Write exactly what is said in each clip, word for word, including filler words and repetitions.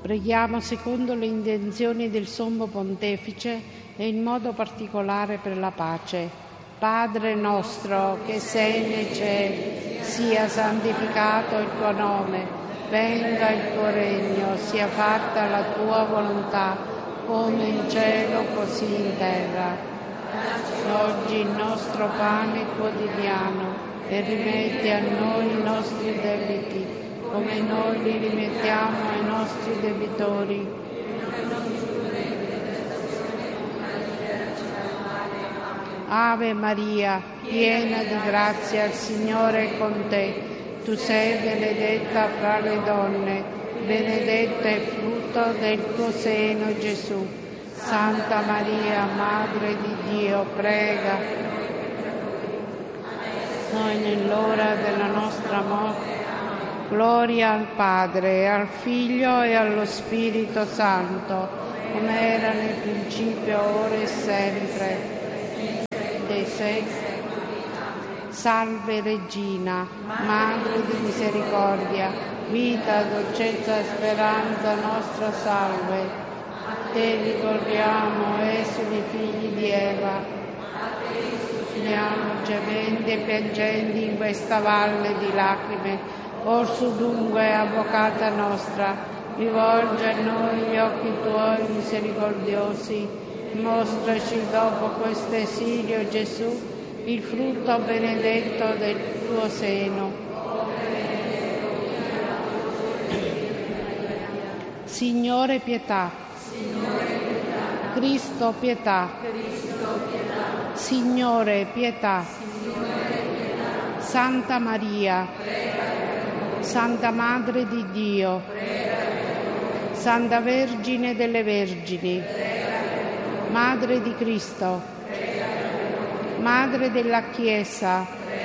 Preghiamo secondo le intenzioni del Sommo Pontefice e in modo particolare per la pace. Padre nostro che sei nei cieli, sia santificato il tuo nome, venga il tuo regno, sia fatta la tua volontà, come in cielo così in terra. Oggi il nostro pane quotidiano e rimetti a noi i nostri debiti, come noi li rimettiamo ai nostri debitori. Ave Maria, piena di grazia, il Signore è con te. Tu sei benedetta fra le donne, benedetto è il frutto del tuo seno, Gesù. Santa Maria, Madre di Dio, prega noi nell'ora della nostra morte. Gloria al Padre, al Figlio e allo Spirito Santo, come era nel principio, ora e sempre, dei secoli. Salve Regina, Madre di misericordia, vita, dolcezza e speranza nostra, salve. Te ricordiamo, esuli figli di Eva, siamo gementi e piangenti in questa valle di lacrime. Orso dunque, avvocata nostra, rivolge a noi gli occhi tuoi misericordiosi, mostraci dopo questo esilio, Gesù, il frutto benedetto del tuo seno. Signore pietà, Cristo pietà, Signore pietà, Santa Maria, Santa Madre di Dio, Santa Vergine delle Vergini, Madre di Cristo, Madre della Chiesa,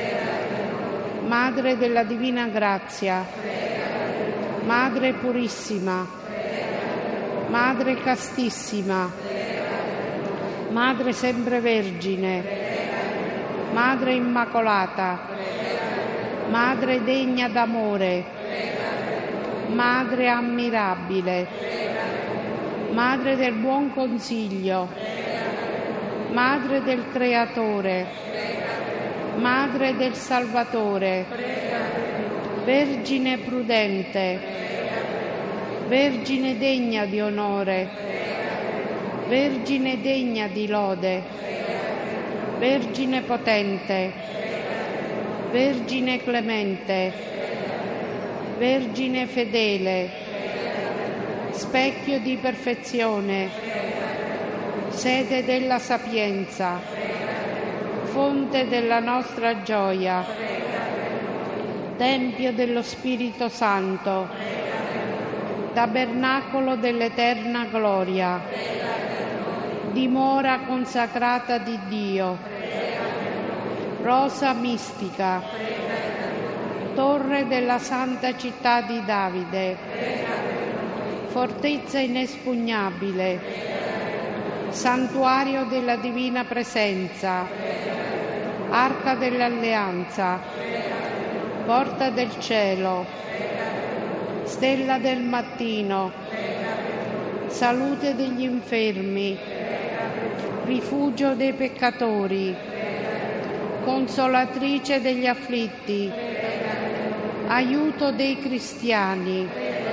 Madre della Divina Grazia, Madre Purissima, Madre Castissima, Madre Sempre Vergine, Madre Immacolata, Madre degna d'amore, Madre ammirabile, Madre del buon consiglio, Madre del Creatore, Madre del Salvatore, Vergine prudente, Vergine degna di onore, Vergine degna di lode, Vergine potente, Vergine clemente, Vergine fedele, specchio di perfezione, sede della sapienza, fonte della nostra gioia, tempio dello Spirito Santo, tabernacolo dell'eterna gloria, dimora consacrata di Dio, rosa mistica, torre della santa città di Davide, fortezza inespugnabile, santuario della divina presenza, arca dell'alleanza, porta del cielo, stella del mattino, salute degli infermi, rifugio dei peccatori, consolatrice degli afflitti, aiuto dei cristiani,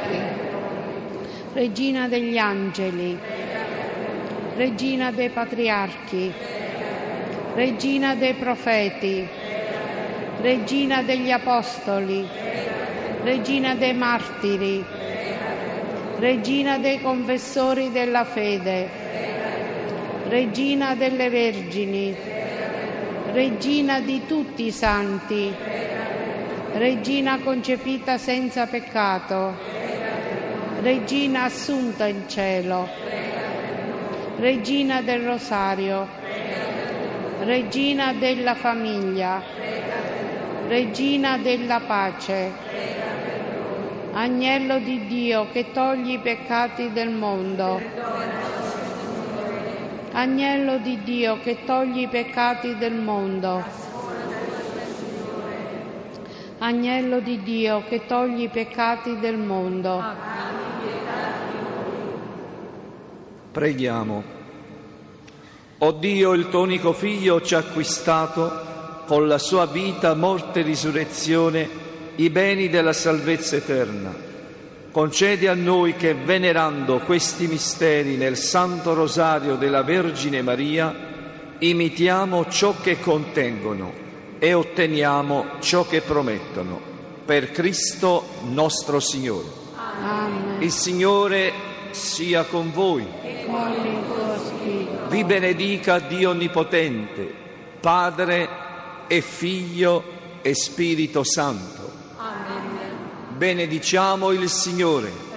regina degli angeli, regina dei patriarchi, regina dei profeti, regina degli apostoli, regina dei martiri, regina dei confessori della fede, regina delle vergini, Regina di tutti i santi, Regina concepita senza peccato, Regina assunta in cielo, Regina del Rosario, Regina della famiglia, Regina della pace, Agnello di Dio che togli i peccati del mondo, Agnello di Dio che togli i peccati del mondo, Agnello di Dio che togli i peccati del mondo, Preghiamo. O Dio, il tuo unico Figlio ci ha acquistato con la sua vita, morte e risurrezione i beni della salvezza eterna. Concedi a noi che, venerando questi misteri nel Santo Rosario della Vergine Maria, imitiamo ciò che contengono e otteniamo ciò che promettono. Per Cristo nostro Signore. Amen. Il Signore sia con voi. E con il tuo spirito. Vi benedica Dio Onnipotente, Padre e Figlio e Spirito Santo. Amen. Benediciamo il Signore.